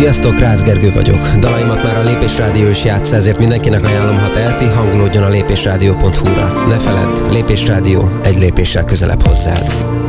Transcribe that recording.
Sziasztok, Rácz Gergő vagyok. Dalaimat már a Lépés Rádió is játssza, ezért mindenkinek ajánlom, ha teheti, hangolódjon a lépésrádió.hu-ra. Ne feledd, Lépés Rádió, egy lépéssel közelebb hozzád.